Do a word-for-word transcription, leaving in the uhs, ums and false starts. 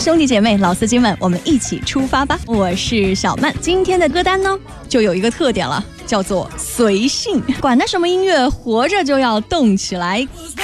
兄弟姐妹、老司机们，我们一起出发吧！我是小曼，今天的歌单呢，就有一个特点了，叫做随性。管它什么音乐，活着就要动起来。